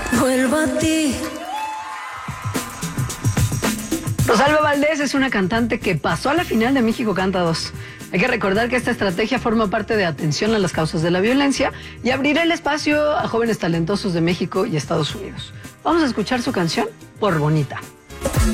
Vuelvo a ti. Rosalba Valdés es una cantante que pasó a la final de México Canta 2. Hay que recordar que esta estrategia forma parte de atención a las causas de la violencia y abrirá el espacio a jóvenes talentosos de México y Estados Unidos. Vamos a escuchar su canción, Por Bonita.